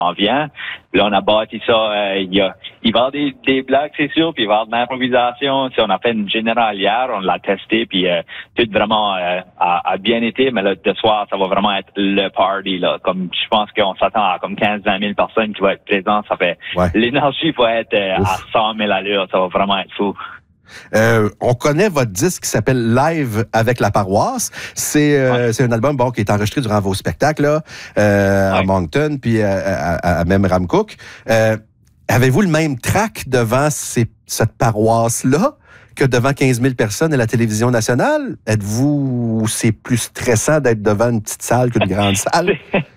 en vient. Puis là, on a bâti ça. Il va y avoir des blagues, c'est sûr, puis il va y avoir de l'improvisation. On a fait une générale hier, on l'a testé, puis tout vraiment a bien été. Mais là, ce soir, ça va vraiment être le party. Là. Comme je pense qu'on s'attend à comme 15-20 000 personnes qui vont être présentes. Ça fait l'énergie va être à 100 000 allures. Ça va vraiment être fou. On connaît votre disque qui s'appelle Live avec la paroisse. C'est un album qui est enregistré durant vos spectacles là, à Moncton puis à même Ramcook. Avez-vous le même trac devant cette paroisse-là que devant 15 000 personnes à la télévision nationale? Êtes-vous... C'est plus stressant d'être devant une petite salle qu'une grande salle?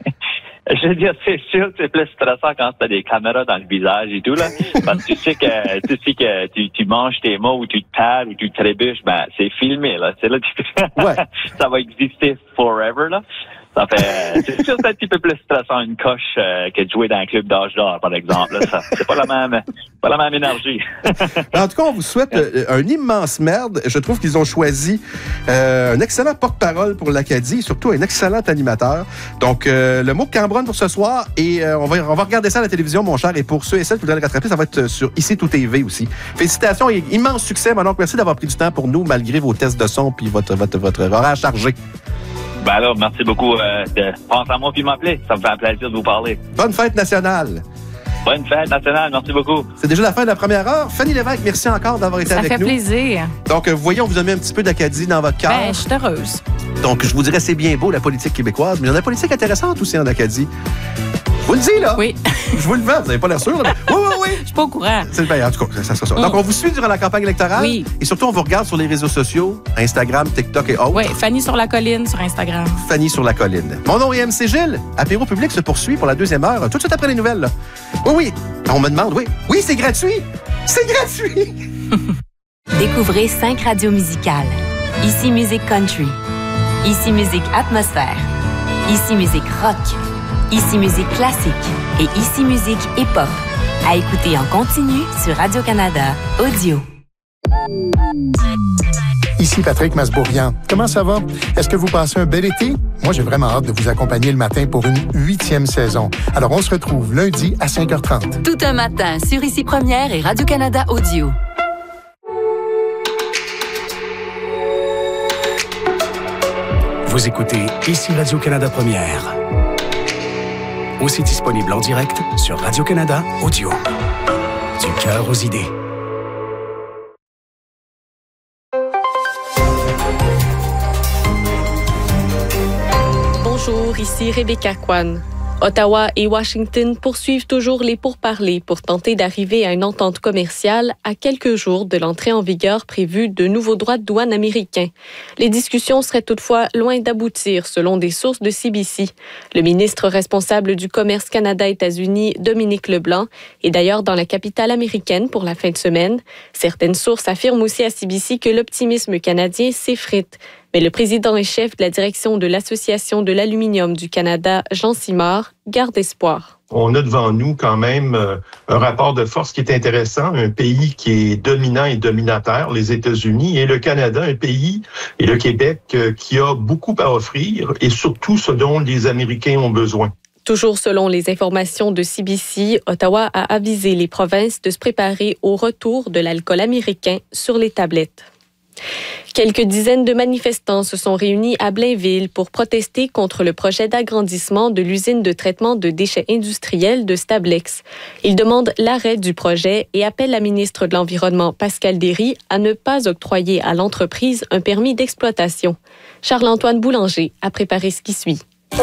Je veux dire, c'est sûr que c'est plus stressant quand tu as des caméras dans le visage et tout, là. Parce que tu sais que tu manges tes mots ou tu te perds ou tu trébuches, ben, c'est filmé, là. C'est là ça va exister forever, là. Ça fait, c'est sûr que c'est un petit peu plus stressant une coche que de jouer dans un club d'âge d'or, par exemple. Là. C'est pas la même énergie. En tout cas, on vous souhaite un immense merde. Je trouve qu'ils ont choisi un excellent porte-parole pour l'Acadie, surtout un excellent animateur. Donc, le mot Cambronne pour ce soir, et on va regarder ça à la télévision, mon cher. Et pour ceux et celles qui voudraient le rattraper, ça va être sur Ici Tout TV aussi. Félicitations et immense succès, mon oncle. Merci d'avoir pris du temps pour nous, malgré vos tests de son puis votre horaire chargé. Ben alors, merci beaucoup de penser à moi puis m'appeler. Ça me fait un plaisir de vous parler. Bonne fête nationale! Bonne fête nationale, merci beaucoup. C'est déjà la fin de la première heure. Fanny Lévesque, merci encore d'avoir été avec nous. Ça fait plaisir. Donc, vous voyez, on vous a mis un petit peu d'Acadie dans votre cœur. Ben, je suis heureuse. Donc, je vous dirais, c'est bien beau, la politique québécoise, mais il y a une politique intéressante aussi en Acadie. Je vous le dis, là. Oui. Je vous le vends, vous n'avez pas l'air sûr. Là. Oui. Je suis pas au courant. C'est bien, en tout cas, ça sera ça. Donc, on vous suit durant la campagne électorale. Oui. Et surtout, on vous regarde sur les réseaux sociaux, Instagram, TikTok et autres. Oui, Fanny sur la colline sur Instagram. Fanny sur la colline. Mon nom est MC Gilles. Apéro public se poursuit pour la deuxième heure, tout de suite après les nouvelles. Là. Oui. On me demande, oui. Oui, c'est gratuit. C'est gratuit. Découvrez 5 radios musicales. Ici Musique Country. Ici Musique Atmosphère. Ici Musique Rock. Ici Musique Classique. Et Ici Musique Hip-Hop. À écouter en continu sur Radio-Canada Audio. Ici Patrick Masbourian. Comment ça va? Est-ce que vous passez un bel été? Moi, j'ai vraiment hâte de vous accompagner le matin pour une 8e saison. Alors, on se retrouve lundi à 5h30. Tout un matin sur Ici Première et Radio-Canada Audio. Vous écoutez Ici Radio-Canada Première. Aussi disponible en direct sur Radio-Canada Audio. Du cœur aux idées. Bonjour, ici Rebecca Kwan. Ottawa et Washington poursuivent toujours les pourparlers pour tenter d'arriver à une entente commerciale à quelques jours de l'entrée en vigueur prévue de nouveaux droits de douane américains. Les discussions seraient toutefois loin d'aboutir, selon des sources de CBC. Le ministre responsable du commerce Canada-États-Unis, Dominique Leblanc, est d'ailleurs dans la capitale américaine pour la fin de semaine. Certaines sources affirment aussi à CBC que l'optimisme canadien s'effrite. Mais le président et chef de la direction de l'Association de l'aluminium du Canada, Jean Simard, garde espoir. On a devant nous quand même un rapport de force qui est intéressant, un pays qui est dominant et dominateur, les États-Unis, et le Canada, un pays, et le Québec, qui a beaucoup à offrir, et surtout ce dont les Américains ont besoin. Toujours selon les informations de CBC, Ottawa a avisé les provinces de se préparer au retour de l'alcool américain sur les tablettes. Quelques dizaines de manifestants se sont réunis à Blainville pour protester contre le projet d'agrandissement de l'usine de traitement de déchets industriels de Stablex. Ils demandent l'arrêt du projet et appellent la ministre de l'Environnement, Pascal Derry, à ne pas octroyer à l'entreprise un permis d'exploitation. Charles-Antoine Boulanger a préparé ce qui suit.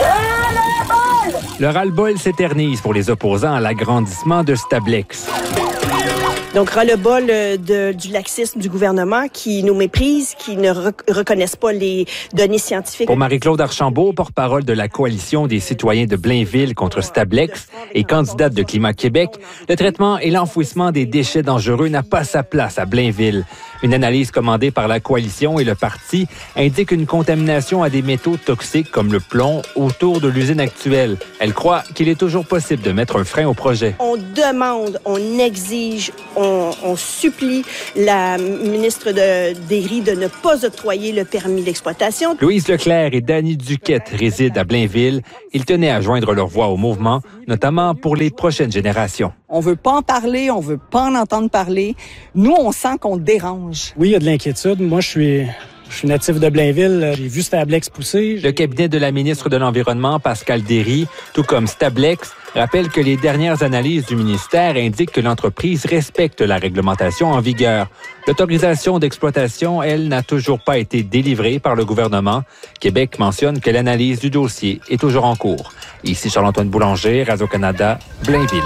Le ras-le-bol s'éternise pour les opposants à l'agrandissement de Stablex. Donc, ras-le-bol du laxisme du gouvernement qui nous méprise, qui ne reconnaissent pas les données scientifiques. Pour Marie-Claude Archambault, porte-parole de la Coalition des citoyens de Blainville contre Stablex et candidate de Climat Québec, le traitement et l'enfouissement des déchets dangereux n'a pas sa place à Blainville. Une analyse commandée par la Coalition et le parti indique une contamination à des métaux toxiques comme le plomb autour de l'usine actuelle. Elle croit qu'il est toujours possible de mettre un frein au projet. On demande, on exige, on supplie la ministre Derry de ne pas octroyer le permis d'exploitation. Louise Leclerc et Danny Duquette résident à Blainville. Ils tenaient à joindre leur voix au mouvement, notamment enseignement pour les prochaines générations. On veut pas en parler, on veut pas en entendre parler. Nous, on sent qu'on dérange. Oui, il y a de l'inquiétude. Moi, je suis natif de Blainville. J'ai vu Stablex pousser. Le cabinet de la ministre de l'Environnement, Pascal Derry, tout comme Stablex, rappelle que les dernières analyses du ministère indiquent que l'entreprise respecte la réglementation en vigueur. L'autorisation d'exploitation, elle, n'a toujours pas été délivrée par le gouvernement. Québec mentionne que l'analyse du dossier est toujours en cours. Ici Charles-Antoine Boulanger, Radio-Canada, Blainville.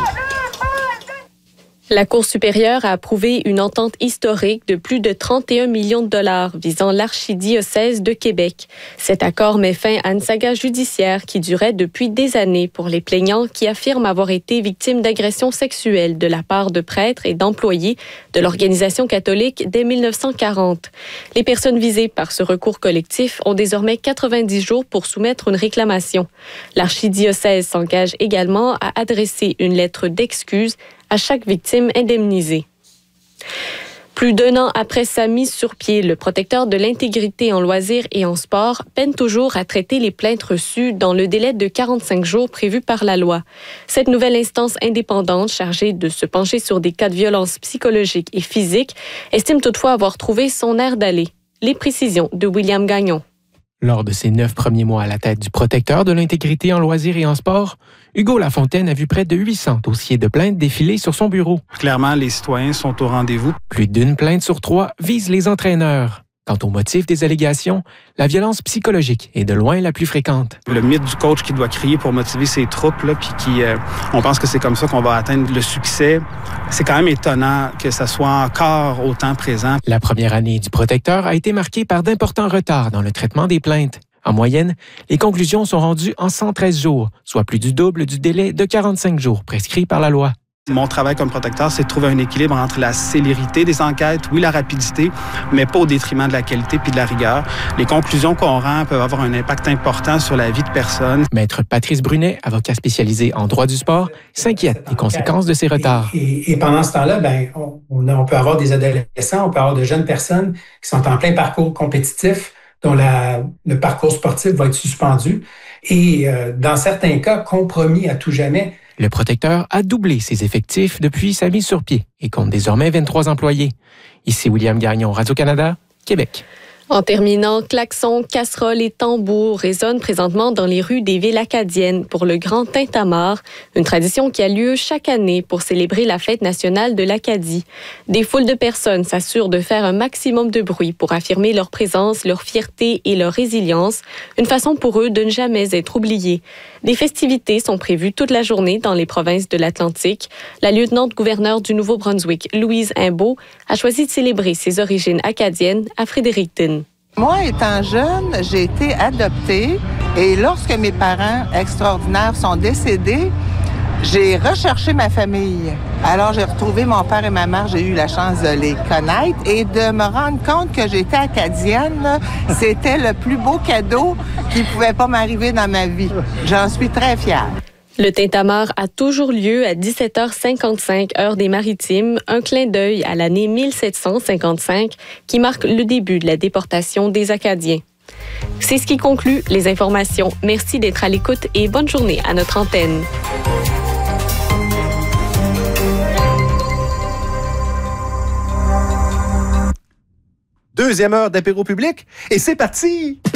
La Cour supérieure a approuvé une entente historique de plus de 31 millions de dollars visant l'archidiocèse de Québec. Cet accord met fin à une saga judiciaire qui durait depuis des années pour les plaignants qui affirment avoir été victimes d'agressions sexuelles de la part de prêtres et d'employés de l'organisation catholique dès 1940. Les personnes visées par ce recours collectif ont désormais 90 jours pour soumettre une réclamation. L'archidiocèse s'engage également à adresser une lettre d'excuse à chaque victime indemnisée. Plus d'1 an après sa mise sur pied, le protecteur de l'intégrité en loisirs et en sport peine toujours à traiter les plaintes reçues dans le délai de 45 jours prévu par la loi. Cette nouvelle instance indépendante chargée de se pencher sur des cas de violence psychologique et physique estime toutefois avoir trouvé son air d'aller. Les précisions de William Gagnon. Lors de ses 9 premiers mois à la tête du protecteur de l'intégrité en loisirs et en sport, Hugo Lafontaine a vu près de 800 dossiers de plaintes défiler sur son bureau. Clairement, les citoyens sont au rendez-vous. Plus d'une plainte sur 3 vise les entraîneurs. Quant au motif des allégations, la violence psychologique est de loin la plus fréquente. Le mythe du coach qui doit crier pour motiver ses troupes, là, puis on pense que c'est comme ça qu'on va atteindre le succès. C'est quand même étonnant que ça soit encore autant présent. La première année du protecteur a été marquée par d'importants retards dans le traitement des plaintes. En moyenne, les conclusions sont rendues en 113 jours, soit plus du double du délai de 45 jours prescrit par la loi. Mon travail comme protecteur, c'est de trouver un équilibre entre la célérité des enquêtes, oui, la rapidité, mais pas au détriment de la qualité puis de la rigueur. Les conclusions qu'on rend peuvent avoir un impact important sur la vie de personnes. Maître Patrice Brunet, avocat spécialisé en droit du sport, s'inquiète des conséquences de ces retards. Et pendant ce temps-là, on peut avoir des adolescents, on peut avoir de jeunes personnes qui sont en plein parcours compétitif, dont le parcours sportif va être suspendu et, dans certains cas, compromis à tout jamais. Le protecteur a doublé ses effectifs depuis sa mise sur pied et compte désormais 23 employés. Ici William Gagnon, Radio-Canada, Québec. En terminant, klaxons, casseroles et tambours résonnent présentement dans les rues des villes acadiennes pour le Grand Tintamarre, une tradition qui a lieu chaque année pour célébrer la fête nationale de l'Acadie. Des foules de personnes s'assurent de faire un maximum de bruit pour affirmer leur présence, leur fierté et leur résilience, une façon pour eux de ne jamais être oubliés. Des festivités sont prévues toute la journée dans les provinces de l'Atlantique. La lieutenant-gouverneure du Nouveau-Brunswick, Louise Imbeau, a choisi de célébrer ses origines acadiennes à Fredericton. Moi, étant jeune, j'ai été adoptée et lorsque mes parents extraordinaires sont décédés, j'ai recherché ma famille. Alors, j'ai retrouvé mon père et ma mère. J'ai eu la chance de les connaître et de me rendre compte que j'étais acadienne. Là, c'était le plus beau cadeau qui pouvait pas m'arriver dans ma vie. J'en suis très fière. Le Tintamarre a toujours lieu à 17h55, heure des Maritimes, un clin d'œil à l'année 1755 qui marque le début de la déportation des Acadiens. C'est ce qui conclut les informations. Merci d'être à l'écoute et bonne journée à notre antenne. Deuxième heure d'apéro public et c'est parti!